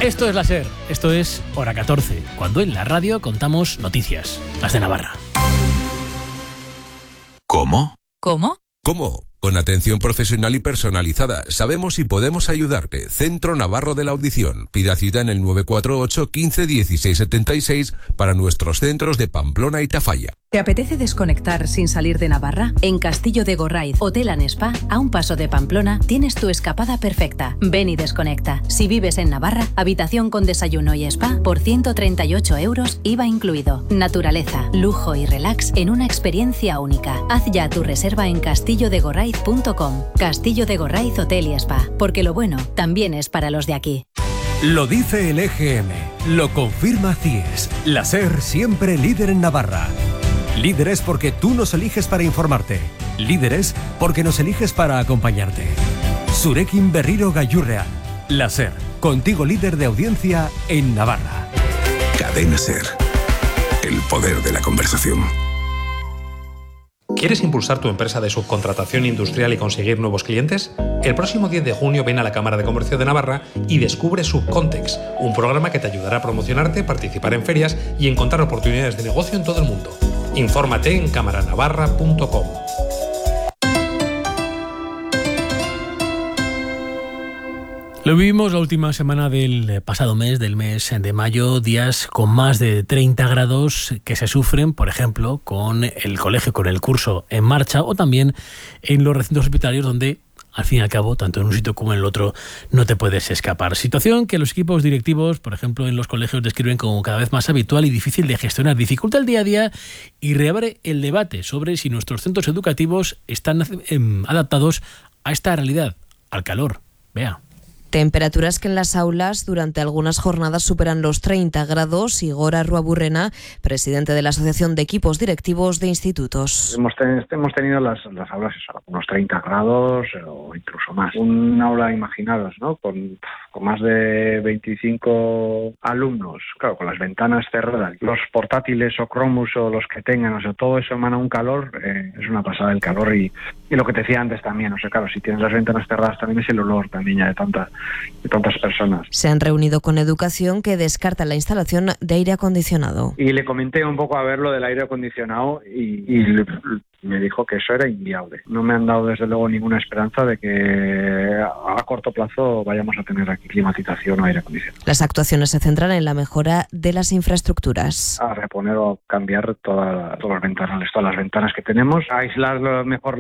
Esto es la SER, esto es Hora 14, cuando en la radio contamos noticias, las de Navarra. ¿Cómo? ¿Cómo? ¿Cómo? Con atención profesional y personalizada. Sabemos y podemos ayudarte. Centro Navarro de la Audición. Pida cita en el 948 15 16 76 para nuestros centros de Pamplona y Tafalla. ¿Te apetece desconectar sin salir de Navarra? En Castillo de Gorraiz, Hotel and Spa, a un paso de Pamplona, tienes tu escapada perfecta. Ven y desconecta. Si vives en Navarra, habitación con desayuno y spa por 138 €, IVA incluido. Naturaleza, lujo y relax en una experiencia única. Haz ya tu reserva en castillodegorraiz.com. Castillo de Gorraiz Hotel y Spa, porque lo bueno también es para los de aquí. Lo dice el EGM, lo confirma CIES. La SER siempre líder en Navarra. Líderes porque tú nos eliges para informarte. Líderes porque nos eliges para acompañarte. Zurekin Berriro Gaiurrean. La SER, contigo líder de audiencia en Navarra. Cadena SER. El poder de la conversación. ¿Quieres impulsar tu empresa de subcontratación industrial y conseguir nuevos clientes? El próximo 10 de junio ven a la Cámara de Comercio de Navarra y descubre Subcontex, un programa que te ayudará a promocionarte, participar en ferias y encontrar oportunidades de negocio en todo el mundo. Infórmate en camaranavarra.com. Lo vivimos la última semana del pasado mes, del mes de mayo, días con más de 30 grados que se sufren, por ejemplo, con el colegio, con el curso en marcha, o también en los recintos hospitalarios donde, al fin y al cabo, tanto en un sitio como en el otro, no te puedes escapar. Situación que los equipos directivos, por ejemplo, en los colegios describen como cada vez más habitual y difícil de gestionar. Dificulta el día a día y reabre el debate sobre si nuestros centros educativos están adaptados a esta realidad, al calor. Vea. Temperaturas que en las aulas durante algunas jornadas superan los 30 grados. Igor Arruaburrena, presidente de la Asociación de Equipos Directivos de Institutos. Hemos tenido las aulas unos 30 grados o incluso más. Un aula, imaginaros, ¿no? Con más de 25 alumnos, claro, con las ventanas cerradas, los portátiles o Chromebooks o los que tengan, o sea, todo eso emana un calor, es una pasada el calor y lo que te decía antes también, o sea, claro, si tienes las ventanas cerradas también es el olor también ya de tantas personas. Se han reunido con Educación, que descarta la instalación de aire acondicionado. Y le comenté un poco a ver lo del aire acondicionado y me dijo que eso era inviable. No me han dado desde luego ninguna esperanza de que a corto plazo vayamos a tener aquí climatización o aire acondicionado. Las actuaciones se centran en la mejora de las infraestructuras. A reponer o cambiar todas las ventanas que tenemos, a aislar mejor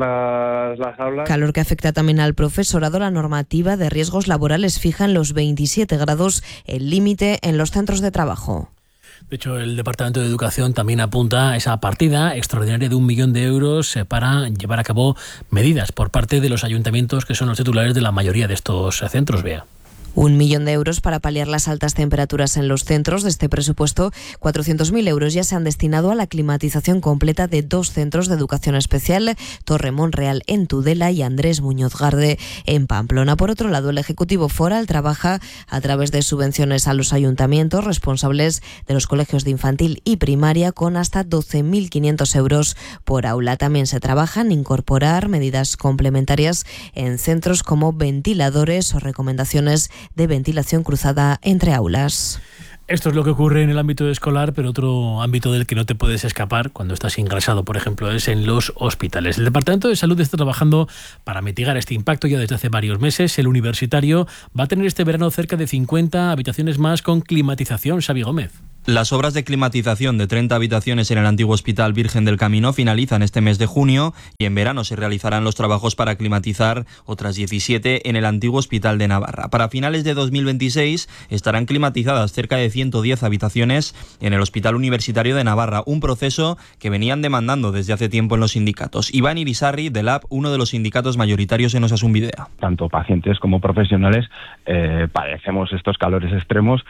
las aulas. Calor que afecta también al profesorado. La normativa de riesgos laborales fija en los 27 grados el límite en los centros de trabajo. De hecho, el Departamento de Educación también apunta a esa partida extraordinaria de 1 millón de euros para llevar a cabo medidas por parte de los ayuntamientos, que son los titulares de la mayoría de estos centros. Vea. 1 millón de euros para paliar las altas temperaturas en los centros. De este presupuesto, 400.000 euros ya se han destinado a la climatización completa de 2 centros de educación especial, Torre Monreal en Tudela y Andrés Muñoz Garde en Pamplona. Por otro lado, el Ejecutivo Foral trabaja a través de subvenciones a los ayuntamientos responsables de los colegios de infantil y primaria con hasta 12.500 euros por aula. También se trabaja en incorporar medidas complementarias en centros como ventiladores o recomendaciones de ventilación cruzada entre aulas. Esto es lo que ocurre en el ámbito escolar, pero otro ámbito del que no te puedes escapar cuando estás ingresado, por ejemplo, es en los hospitales. El Departamento de Salud está trabajando para mitigar este impacto ya desde hace varios meses. El universitario va a tener este verano cerca de 50 habitaciones más con climatización. Xavi Gómez. Las obras de climatización de 30 habitaciones en el antiguo Hospital Virgen del Camino finalizan este mes de junio y en verano se realizarán los trabajos para climatizar otras 17 en el antiguo Hospital de Navarra. Para finales de 2026 estarán climatizadas cerca de 110 habitaciones en el Hospital Universitario de Navarra, un proceso que venían demandando desde hace tiempo en los sindicatos. Iván Irisarri, de LAB, uno de los sindicatos mayoritarios en Osasun Bidea. Tanto pacientes como profesionales padecemos estos calores extremos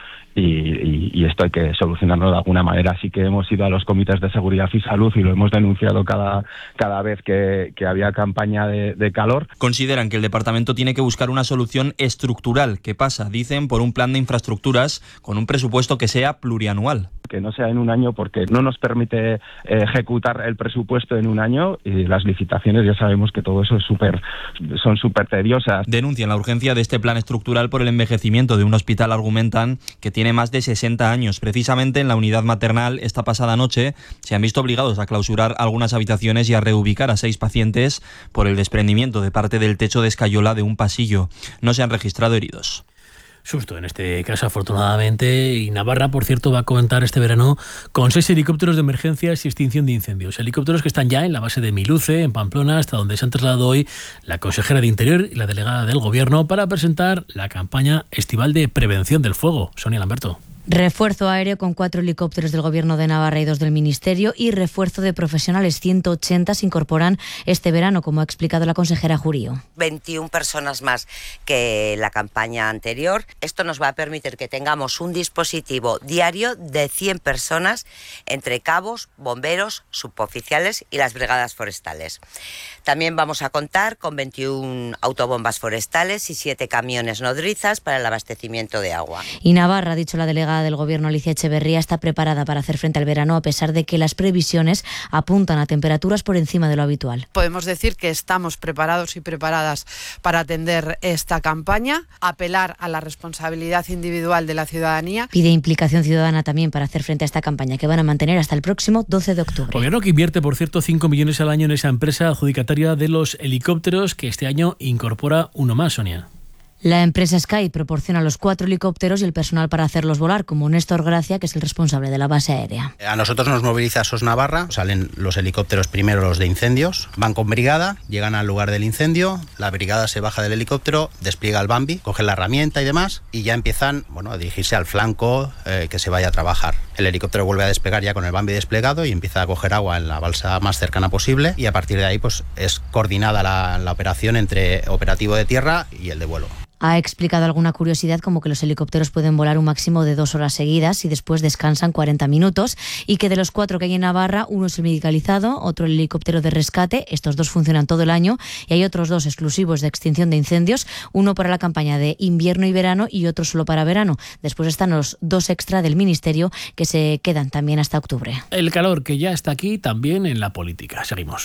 y esto hay que solucionarlo de alguna manera. Así que hemos ido a los comités de seguridad y salud y lo hemos denunciado cada vez que había campaña de calor. Consideran que el departamento tiene que buscar una solución estructural que pasa, dicen, por un plan de infraestructuras con un presupuesto que sea plurianual. que no sea en un año porque no nos permite ejecutar el presupuesto en un año, y las licitaciones ya sabemos que todo eso es son súper tediosas. Denuncian la urgencia de este plan estructural por el envejecimiento de un hospital. Argumentan que tiene más de 60 años. Precisamente en la unidad maternal esta pasada noche se han visto obligados a clausurar algunas habitaciones y a reubicar a 6 pacientes por el desprendimiento de parte del techo de escayola de un pasillo. No se han registrado heridos. Susto en este caso, afortunadamente, y Navarra, por cierto, va a contar este verano con 6 helicópteros de emergencias y extinción de incendios. Helicópteros que están ya en la base de Miluce, en Pamplona, hasta donde se han trasladado hoy la consejera de Interior y la delegada del Gobierno para presentar la campaña estival de prevención del fuego. Sonia Lamberto. Refuerzo aéreo con 4 helicópteros del Gobierno de Navarra y 2 del Ministerio, y refuerzo de profesionales. 180 se incorporan este verano, como ha explicado la consejera Jurío. 21 personas más que la campaña anterior. Esto nos va a permitir que tengamos un dispositivo diario de 100 personas entre cabos, bomberos, suboficiales y las brigadas forestales. También vamos a contar con 21 autobombas forestales y 7 camiones nodrizas para el abastecimiento de agua. Y Navarra, ha dicho la delegada del Gobierno Alicia Echeverría, está preparada para hacer frente al verano, a pesar de que las previsiones apuntan a temperaturas por encima de lo habitual. Podemos decir que estamos preparados y preparadas para atender esta campaña, apelar a la responsabilidad individual de la ciudadanía. Pide implicación ciudadana también para hacer frente a esta campaña, que van a mantener hasta el próximo 12 de octubre. Gobierno que invierte, por cierto, 5 millones al año en esa empresa adjudicataria de los helicópteros, que este año incorpora uno más, Sonia. La empresa Sky proporciona los 4 helicópteros y el personal para hacerlos volar, como Néstor Gracia, que es el responsable de la base aérea. A nosotros nos moviliza SOS Navarra, salen los helicópteros primero, los de incendios, van con brigada, llegan al lugar del incendio, la brigada se baja del helicóptero, despliega el Bambi, coge la herramienta y demás, y ya empiezan a dirigirse al flanco que se vaya a trabajar. El helicóptero vuelve a despegar ya con el Bambi desplegado y empieza a coger agua en la balsa más cercana posible, y a partir de ahí pues es coordinada la operación entre operativo de tierra y el de vuelo. Ha explicado alguna curiosidad, como que los helicópteros pueden volar un máximo de 2 horas seguidas y después descansan 40 minutos, y que de los 4 que hay en Navarra, uno es el medicalizado, otro el helicóptero de rescate. Estos 2 funcionan todo el año, y hay otros 2 exclusivos de extinción de incendios, uno para la campaña de invierno y verano y otro solo para verano. Después están los 2 extra del Ministerio, que se quedan también hasta octubre. El calor que ya está aquí también en la política. Seguimos.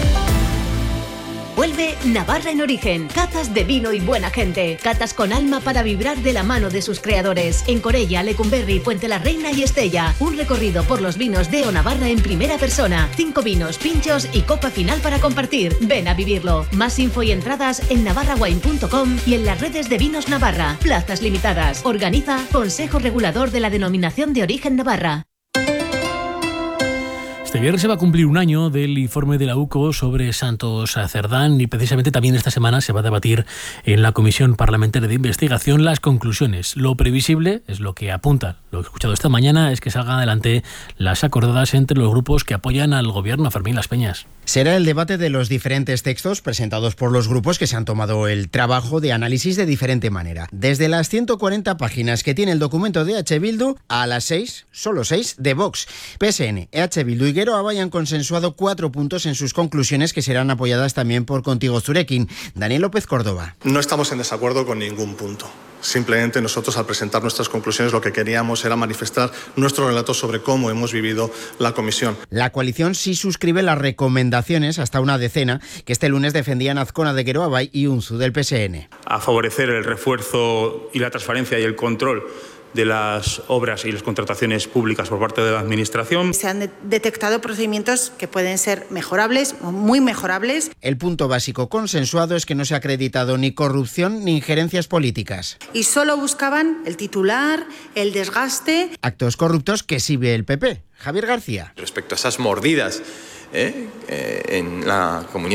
Vuelve Navarra en Origen. Catas de vino y buena gente. Catas con alma para vibrar de la mano de sus creadores. En Corella, Lecumberri, Puente la Reina y Estella. Un recorrido por los vinos de O Navarra en primera persona. 5 vinos, pinchos y copa final para compartir. Ven a vivirlo. Más info y entradas en navarrawine.com y en las redes de Vinos Navarra. Plazas limitadas. Organiza Consejo Regulador de la Denominación de Origen Navarra. Este viernes se va a cumplir un año del informe de la UCO sobre Santos Cerdán, y precisamente también esta semana se va a debatir en la Comisión Parlamentaria de Investigación las conclusiones. Lo previsible es lo que apunta, lo que he escuchado esta mañana, es que salgan adelante las acordadas entre los grupos que apoyan al gobierno. Fermín Las Peñas. Será el debate de los diferentes textos presentados por los grupos que se han tomado el trabajo de análisis de diferente manera. Desde las 140 páginas que tiene el documento de EH Bildu a las 6, solo 6, de Vox. PSN, EH Bildu y Gero Abay han consensuado 4 puntos en sus conclusiones, que serán apoyadas también por Contigo Zurekin. Daniel López Córdoba. No estamos en desacuerdo con ningún punto. Simplemente nosotros, al presentar nuestras conclusiones, lo que queríamos era manifestar nuestro relato sobre cómo hemos vivido la comisión. La coalición sí suscribe las recomendaciones, hasta una decena, que este lunes defendían Azcona de Gero Abay y Unzu del PSN. A favorecer el refuerzo y la transparencia y el control de las obras y las contrataciones públicas por parte de la Administración. Se han detectado procedimientos que pueden ser mejorables, muy mejorables. El punto básico consensuado es que no se ha acreditado ni corrupción ni injerencias políticas. Y solo buscaban el titular, el desgaste. Actos corruptos que sí ve el PP. Javier García. Respecto a esas mordidas en la Comunidad